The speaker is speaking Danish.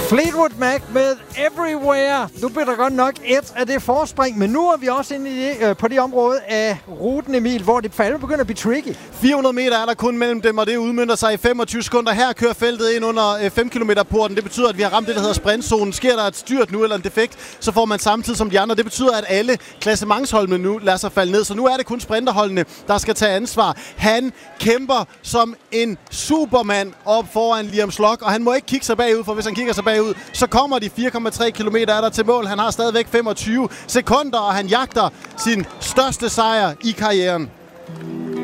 Fleetwood Mac med Everywhere. Nu bliver der godt nok et af det forspring, men nu er vi også inde i det, på det område af ruten, Emil, hvor det faldet begynder at blive tricky. 400 meter er der kun mellem dem, og det udmønter sig i 25 sekunder. Her kører feltet ind under 5 km-porten. Det betyder, at vi har ramt det, der hedder sprintzonen. Sker der et styrt nu eller en defekt, så får man samtidig som de andre. Det betyder, at alle klassementsholdene nu lader sig falde ned. Så nu er det kun sprinterholdene, der skal tage ansvar. Han kæmper som en supermand op foran Liam Slock, og han må ikke kigge sig bagud, for hvis han kigger sig bagud, så kommer de 4,3 km er der til mål. Han har stadigvæk 25 sekunder, og han jagter sin største sejr i karrieren.